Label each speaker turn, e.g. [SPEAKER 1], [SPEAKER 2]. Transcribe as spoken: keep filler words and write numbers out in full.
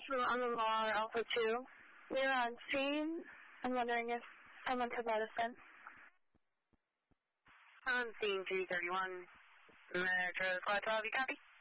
[SPEAKER 1] on the law Alpha two. We were on scene. I'm wondering if someone could let us in.
[SPEAKER 2] On scene three thirty-one, Metro Squad twelve, you copy?